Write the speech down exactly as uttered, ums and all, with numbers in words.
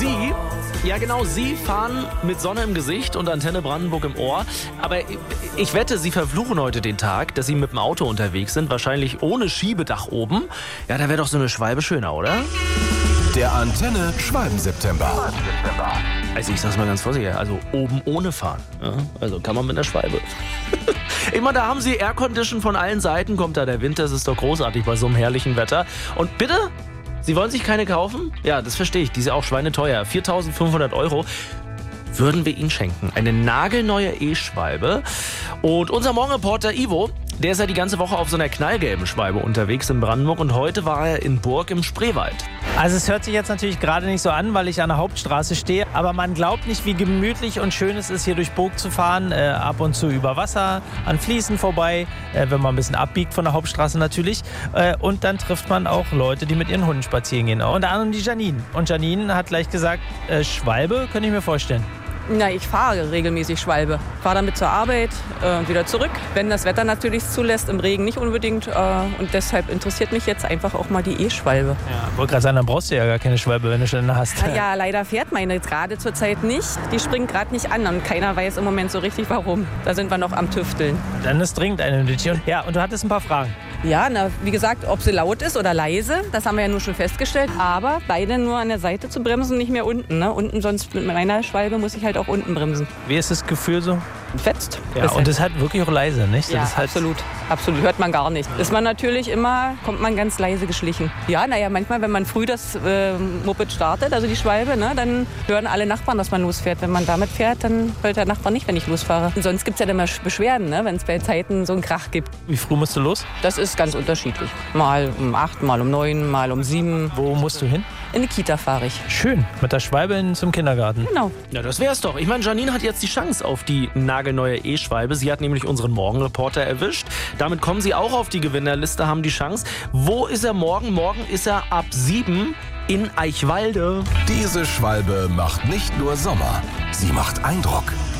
Sie, ja genau, Sie fahren mit Sonne im Gesicht und Antenne Brandenburg im Ohr. Aber ich wette, Sie verfluchen heute den Tag, dass Sie mit dem Auto unterwegs sind, wahrscheinlich ohne Schiebedach oben. Ja, da wäre doch so eine Schwalbe schöner, oder? Der Antenne Schwalben-September. Also ich sag's mal ganz vorsichtig, also oben ohne fahren. Ja, also kann man mit einer Schwalbe. Ich meine, da haben Sie Aircondition von allen Seiten, kommt da der Winter, das ist doch großartig bei so einem herrlichen Wetter. Und bitte, Sie wollen sich keine kaufen? Ja, das verstehe ich, die ist ja auch schweineteuer. viertausendfünfhundert Euro würden wir Ihnen schenken. Eine nagelneue E-Schwalbe. Und unser Morgenreporter Ivo, der ist ja die ganze Woche auf so einer knallgelben Schwalbe unterwegs in Brandenburg und heute war er in Burg im Spreewald. Also es hört sich jetzt natürlich gerade nicht so an, weil ich an der Hauptstraße stehe, aber man glaubt nicht, wie gemütlich und schön es ist, hier durch Burg zu fahren, äh, ab und zu über Wasser, an Fließen vorbei, äh, wenn man ein bisschen abbiegt von der Hauptstraße natürlich. Äh, und dann trifft man auch Leute, die mit ihren Hunden spazieren gehen. Unter anderem die Janine. Und Janine hat gleich gesagt, äh, Schwalbe, könnte ich mir vorstellen. Na, ich fahre regelmäßig Schwalbe. Fahre damit zur Arbeit äh, und wieder zurück. Wenn das Wetter natürlich zulässt, im Regen nicht unbedingt. Äh, und deshalb interessiert mich jetzt einfach auch mal die E-Schwalbe. Ja, wollte gerade sagen, dann brauchst du ja gar keine Schwalbe, wenn du schon eine hast. Ja, ja, leider fährt meine gerade zur Zeit nicht. Die springt gerade nicht an und keiner weiß im Moment so richtig warum. Da sind wir noch am Tüfteln. Dann ist dringend eine Nötig. Ja, und du hattest ein paar Fragen. Ja, na, wie gesagt, ob sie laut ist oder leise, das haben wir ja nur schon festgestellt. Aber beide nur an der Seite zu bremsen, nicht mehr unten. Ne? Unten, sonst mit meiner Schwalbe muss ich halt auch unten bremsen. Wie ist das Gefühl so? Fetzt. Ja, und das ist halt wirklich auch leise, nicht? Ja, das ist halt absolut. Absolut. Hört man gar nicht. Ist man natürlich immer, kommt man ganz leise geschlichen. Ja, naja, manchmal, wenn man früh das äh, Moped startet, also die Schwalbe, ne, dann hören alle Nachbarn, dass man losfährt. Wenn man damit fährt, dann hört der Nachbar nicht, wenn ich losfahre. Und sonst gibt es ja dann immer Beschwerden, ne, wenn es bei Zeiten so einen Krach gibt. Wie früh musst du los? Das ist ganz unterschiedlich. Mal um acht, mal um neun, mal um sieben. Wo musst du hin? In die Kita fahre ich. Schön, mit der Schwalbe hin zum Kindergarten. Genau. Ja, das wär's doch. Ich meine, Janine hat jetzt die Chance auf die nagelneue E-Schwalbe. Sie hat nämlich unseren Morgenreporter erwischt. Damit kommen Sie auch auf die Gewinnerliste, haben die Chance. Wo ist er morgen? Morgen ist er ab sieben in Eichwalde. Diese Schwalbe macht nicht nur Sommer, sie macht Eindruck.